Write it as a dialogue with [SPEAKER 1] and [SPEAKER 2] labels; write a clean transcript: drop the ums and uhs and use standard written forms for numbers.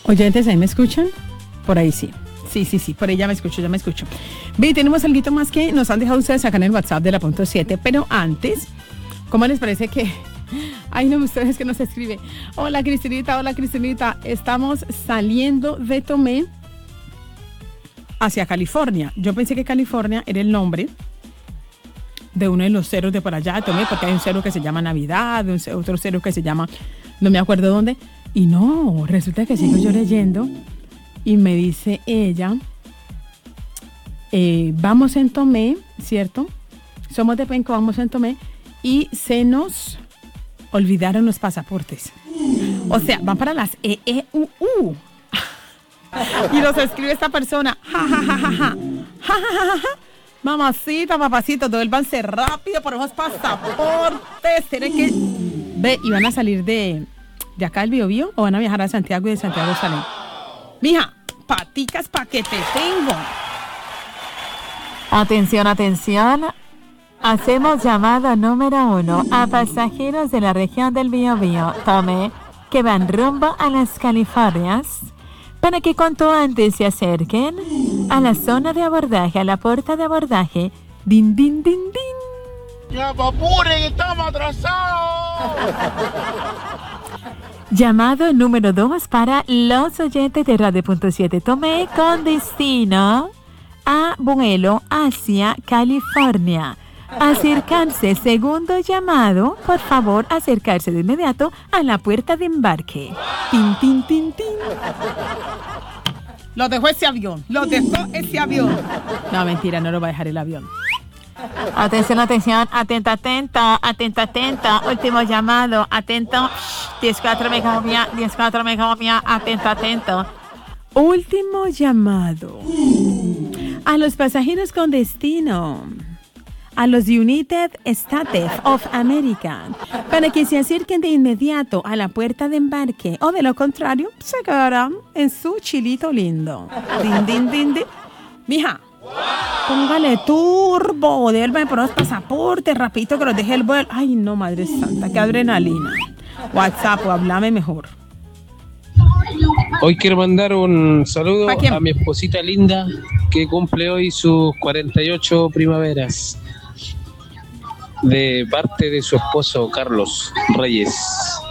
[SPEAKER 1] Oyentes, ¿ahí me escuchan? Por ahí sí. Sí, por ahí ya me escucho. Bien, tenemos algo más que nos han dejado ustedes acá en el WhatsApp de la punto 7, pero antes, ¿cómo les parece que... Ay, no, ustedes que nos escribe. Hola, Cristinita, estamos saliendo de Tomé hacia California. Yo pensé que California era el nombre de uno de los cerros de por allá de Tomé, porque hay un cerro que se llama Navidad, otro cerro que se llama, no me acuerdo dónde, y no, resulta que sigo yo leyendo y me dice ella, vamos en Tomé, ¿cierto? Somos de Penco, vamos en Tomé, y se nos olvidaron los pasaportes. O sea, van para las EEUU. Y nos escribe esta persona, mamacita, papacito, devuélvanse rápido por esos pasaportes. Tienen que... Ve, ¿y van a salir de acá del Biobío o van a viajar a Santiago y de Santiago salen? Mija, paticas pa' que te tengo.
[SPEAKER 2] Atención. Hacemos llamada número 1 a pasajeros de la región del Biobío, Tomé, que van rumbo a las Californias, para que cuanto antes se acerquen a la zona de abordaje, a la puerta de abordaje. ¡Din, din, din, din!
[SPEAKER 3] ¡Ya, apuren, estamos atrasados!
[SPEAKER 2] Llamado número 2 para los oyentes de Radio.7 Tomé con destino a vuelo hacia California. Acercarse, segundo llamado, por favor, acercarse de inmediato a la puerta de embarque. Tin, tin, tin, tin.
[SPEAKER 1] Lo dejó ese avión. No, mentira, no lo va a dejar el avión.
[SPEAKER 2] Atención, atenta. Último llamado, atento. 14 megavía, atento.
[SPEAKER 1] Último llamado. A los pasajeros con destino a los United States of America, para que se acerquen de inmediato a la puerta de embarque, o de lo contrario, se quedarán en su chilito lindo. Din, din, din, din. Mija, póngale turbo, déjame por los pasaportes, rapidito que los deje el vuelo. Ay, no, madre santa, qué adrenalina. WhatsApp, o háblame mejor.
[SPEAKER 4] Hoy quiero mandar un saludo a mi esposita linda, que cumple hoy sus 48 primaveras, de parte de su esposo Carlos Reyes.